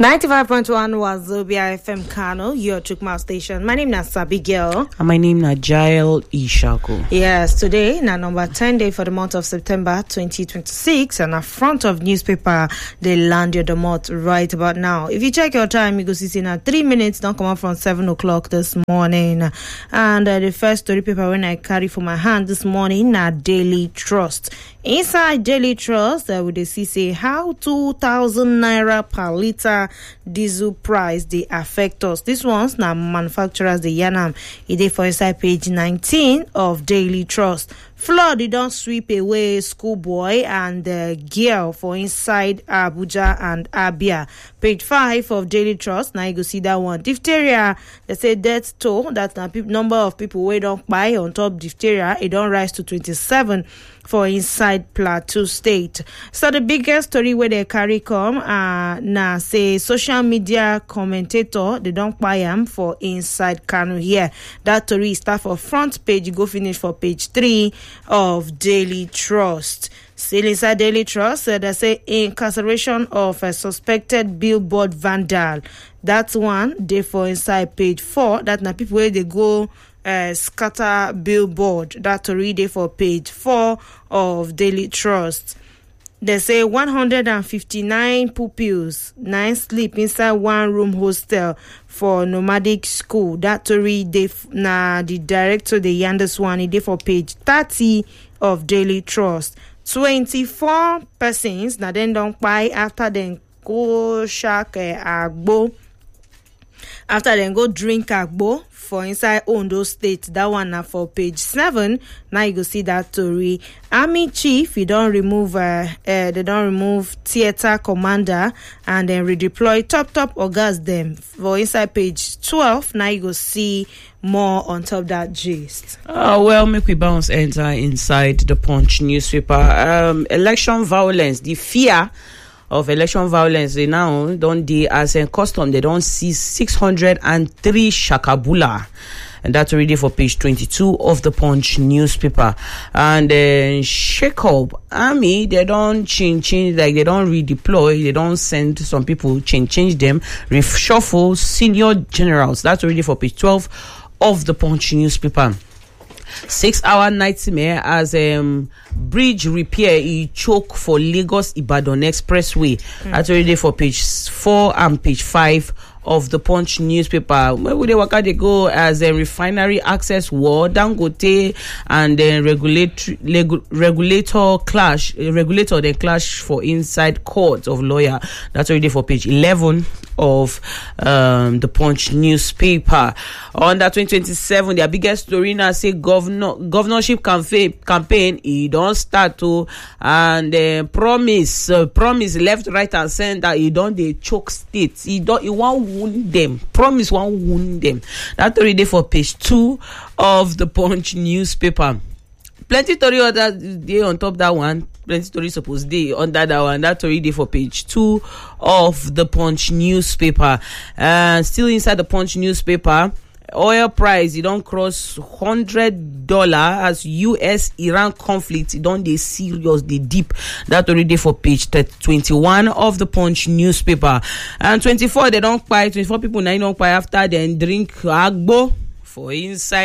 95.1 was Zobia FM Kano, your Chukma station. My name is Sabi Girl. And my name is Jael Ishako. Yes, today, na number 10 day for the month of September 2026, and a front of newspaper, they land your domot right about now. If you check your time, you go see in 3 minutes, don't come up from 7 o'clock this morning. And the first story paper when I carry for my hand this morning, na Daily Trust. Inside Daily Trust, we see say how 2,000 naira per liter diesel price they affect us. This one's now manufacturers the Yanam. It is for inside page 19 of Daily Trust. Flood, they don't sweep away schoolboy and girl for inside Abuja and Abia. Page 5 of Daily Trust. Now you go see that one. Diphtheria, they say death toll. That's the number of people who don't buy on top diphtheria. It don't rise to 27 for inside Plateau State. So the biggest story where they carry come, now say social media commentator, they don't buy them for inside Kano here. That story start for front page, you go finish for page 3 of Daily Trust. Still inside Daily Trust, they say incarceration of a suspected billboard vandal. That's one, they for inside page 4. That now people where they go scatter billboard. That already day for page 4 of Daily Trust. They say 159 pupils, 9 sleep inside one room hostel for nomadic school. That already day na the director the youngest one. It day for page 30 of Daily Trust. 24 persons now then don't buy after then go shack agbo. After then go drink agbo for inside Ondo State. That one now for page 7. Now you go see that story. Army chief, they don't remove theater commander and then redeploy top orgas them for inside page 12. Now you go see more on top that gist. Well, make we bounce enter inside the Punch newspaper. Election violence, the fear of election violence, they now don't do as a custom. They don't see 603 shakabula, and that's already for page 22 of the Punch newspaper. And then shake up army, they don't change, like they don't redeploy, they don't send some people, change them, reshuffle senior generals. That's already for page 12 of the Punch newspaper. 6-hour nightmare as bridge repair choke for Lagos Ibadan Expressway. That's already for page 4 and page 5 of the Punch newspaper. Where would they go as a refinery access war, Dangote and then regulator clash for inside court of lawyer. That's already for page 11 of the Punch newspaper. On that 2027, their biggest story now say governorship campaign he don't start to, and promise left, right and center. He don't they choke states. He won't wound them. Promise won't wound them. That's already for page 2 of the Punch newspaper. Plenty story other day on top that one. Plenty story supposed day under that one. That's already for page 2 of the Punch newspaper. Still inside the Punch newspaper, oil price it don't cross $100 as US-Iran conflict. It don't they serious, they deep. That already for page 21 of the Punch newspaper. And 24 they don't buy. 24 people now don't buy after then drink agbo for inside